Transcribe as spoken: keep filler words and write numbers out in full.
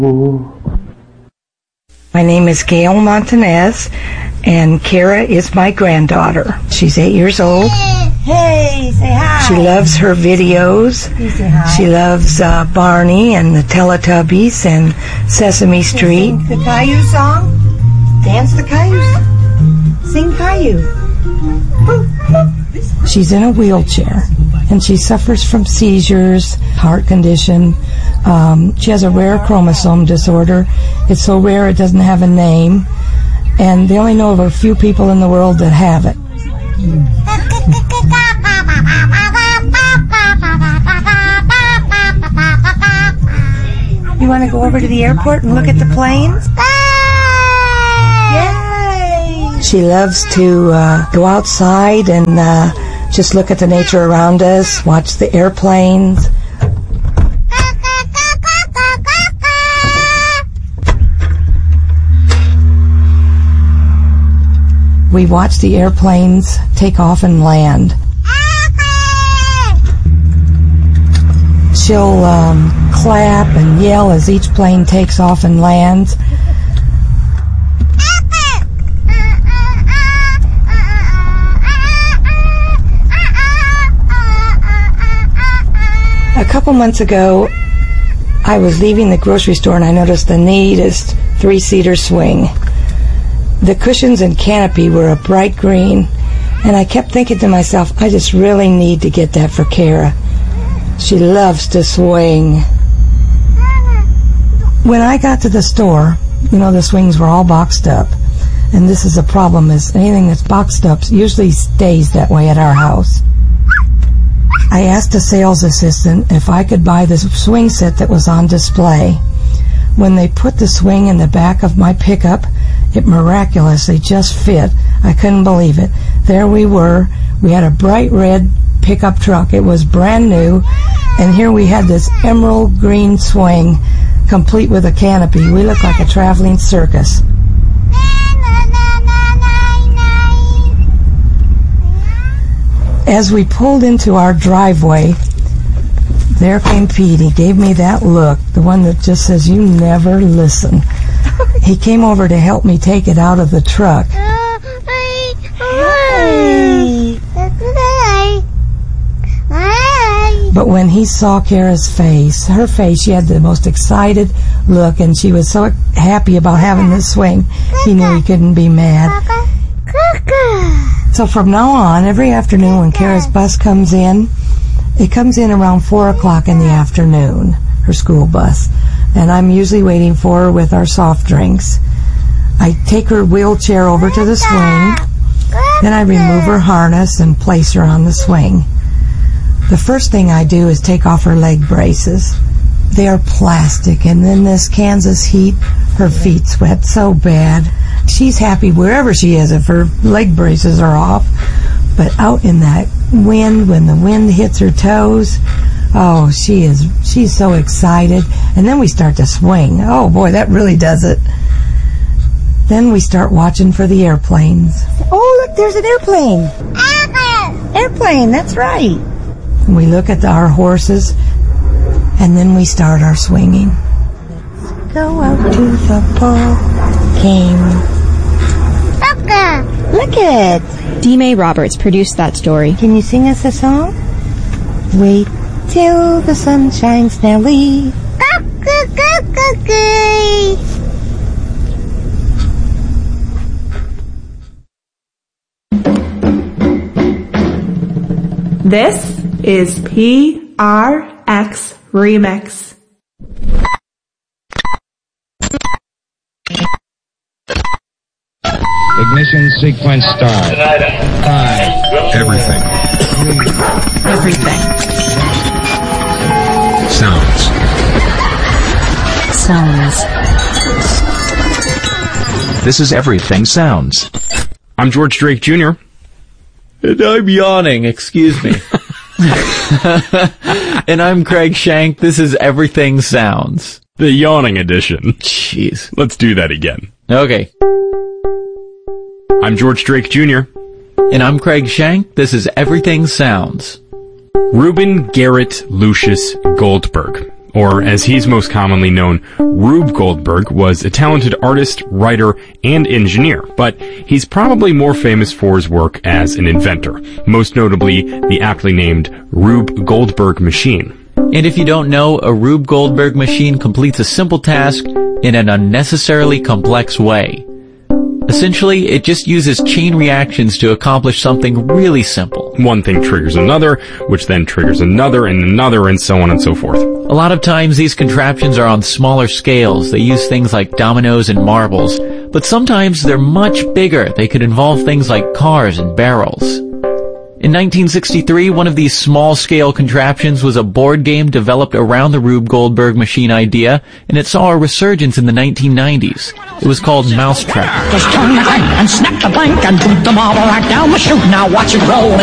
My name is Gail Montanez, and Kara is my granddaughter. She's eight years old. Hey, say hi. She loves her videos. You say hi. She loves uh, Barney and the Teletubbies and Sesame Street. Sing the Caillou song. Dance the Caillou song. Sing Caillou. She's in a wheelchair, and she suffers from seizures, heart condition. Um, she has a rare chromosome disorder. It's so rare it doesn't have a name, and they only know of a few people in the world that have it. You want to go over to the airport and look at the planes? Yay! She loves to uh, go outside and uh, just look at the nature around us, watch the airplanes. We watch the airplanes take off and land. She'll um, clap and yell as each plane takes off and lands. A couple months ago, I was leaving the grocery store and I noticed the neatest three-seater swing. The cushions and canopy were a bright green, and I kept thinking to myself, I just really need to get that for Kara. She loves to swing. When I got to the store, you know, the swings were all boxed up. And this is a problem, is anything that's boxed up usually stays that way at our house. I asked a sales assistant if I could buy the swing set that was on display. When they put the swing in the back of my pickup, it miraculously just fit. I couldn't believe it. There we were. We had a bright red pickup truck. It was brand new. And here we had this emerald green swing, complete with a canopy. We looked like a traveling circus. As we pulled into our driveway, there came Pete. He gave me that look, the one that just says, you never listen. He came over to help me take it out of the truck. But when he saw Kara's face, her face, she had the most excited look, and she was so happy about having this swing, he knew he couldn't be mad. So from now on, every afternoon when Kara's bus comes in, it comes in around four o'clock in the afternoon, her school bus. And I'm usually waiting for her with our soft drinks. I take her wheelchair over to the swing. Then I remove her harness and place her on the swing. The first thing I do is take off her leg braces. They are plastic, and in this Kansas heat, her feet sweat so bad. She's happy wherever she is if her leg braces are off. But out in that wind, when the wind hits her toes, oh, she is, she's so excited. And then we start to swing. Oh, boy, that really does it. Then we start watching for the airplanes. Oh, look, there's an airplane. Airplane. Airplane, that's right. And we look at our horses, and then we start our swinging. Let's go out to the ball game. Look, look at it. D. May Roberts produced that story. Can you sing us a song? Wait till the sun shines, Nellie. This is P R X Remix. Ignition sequence start. Five. Everything. Everything. Sounds. Sounds. This is Everything Sounds. I'm George Drake Junior And I'm yawning, excuse me. And I'm Craig Shank. This is Everything Sounds. The yawning edition. Jeez. Let's do that again. Okay. I'm George Drake Junior And I'm Craig Shank. This is Everything Sounds. Reuben Garrett Lucius Goldberg or as he's most commonly known, Rube Goldberg, was a talented artist, writer, and engineer, but he's probably more famous for his work as an inventor, most notably the aptly named Rube Goldberg machine. And if you don't know, a Rube Goldberg machine completes a simple task in an unnecessarily complex way. Essentially, it just uses chain reactions to accomplish something really simple. One thing triggers another, which then triggers another and another, and so on and so forth. A lot of times these contraptions are on smaller scales. They use things like dominoes and marbles. But sometimes they're much bigger. They could involve things like cars and barrels. In nineteen sixty-three, one of these small-scale contraptions was a board game developed around the Rube Goldberg machine idea, and it saw a resurgence in the nineteen nineties. It was called Mousetrap. Just turn the crank and snap the blank and boot the marble right down the chute. Now watch it roll.